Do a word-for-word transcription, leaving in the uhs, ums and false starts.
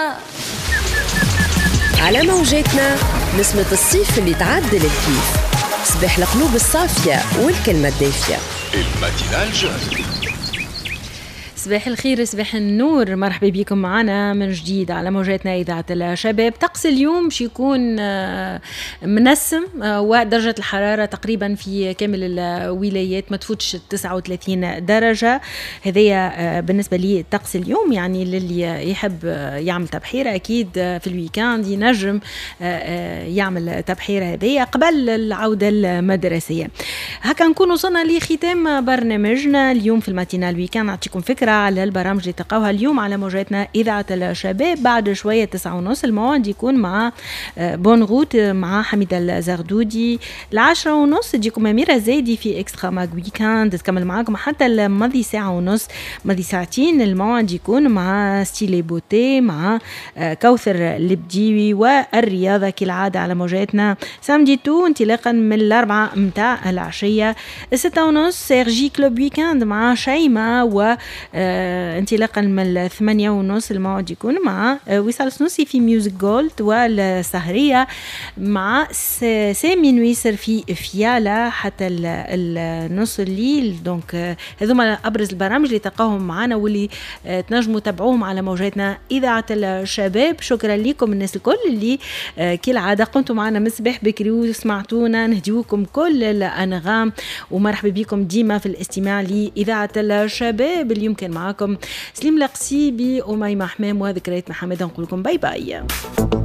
على موجاتنا نسمة الصيف اللي تعدل الكيف، صباح القلوب الصافية والكلمة الدافية. الماتينال جون. صباح الخير، صباح النور، مرحبا بكم معنا من جديد على موجاتنا إذاعة الشباب. طقس اليوم باش يكون منسم، ودرجة الحرارة تقريبا في كامل الولايات ما تفوتش تسعة وثلاثين درجة. هذايا بالنسبة لي طقس اليوم، يعني للي يحب يعمل تبحيرة أكيد في الويكاند ينجم يعمل تبحيرة هذايا قبل العودة المدرسية. هكا نكون وصلنا لختام برنامجنا اليوم في الماتينال ويكاند. نعطيكم فكرة على البرامج اللي تلقاوها اليوم على موجاتنا إذاعة الشباب. بعد شوية تسعة ونص الموعد يكون مع بون غوت مع حميدة الزغدودي. العشرة ونص تجيكم أميرة زايدي في إكسترا ماغ ويكاند، تكمل معاكم حتى الماضي ساعة ونص، ماضي ساعتين الموعد يكون مع ستيلي بوتي مع كوثر البديوي والرياضة كالعادة على موجاتنا. سامدي تو انطلاقا من الأربعة متاع العشية. الستة ونص سيرجي كلوب ويكاند مع شيماء، و انطلاقا من الثمانية ونص الموعد يكون مع وصال سنوسي في ميوزك جولد، والسهرية مع سامي نويسر في فيالا حتى النص الليل. دونك هذوما أبرز البرامج اللي تلقاهم معنا واللي تنجموا تابعوهم على موجاتنا إذاعة الشباب. شكرا لكم الناس الكل اللي كالعادة قمتوا معنا من صباح بكري وسمعتونا، نهديوكم كل الأنغام، ومرحبا بكم ديما في الاستماع لإذاعة الشباب. اليوم كان معاكم سليم القصيبي ومي محمام وذكريات محمد. نقول لكم باي باي.